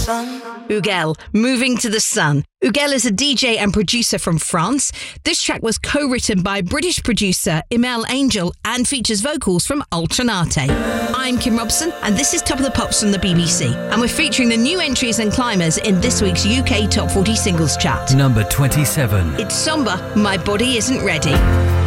Hugel, Moving to the Sun. Hugel is a DJ and producer from France. This track was co-written by British producer Imal Angel and features vocals from Ultranate. I'm Kim Robson, and this is Top of the Pops from the BBC. And we're featuring the new entries and climbers in this week's UK Top 40 Singles Chart. Number 27. It's Somber, My Body Isn't Ready.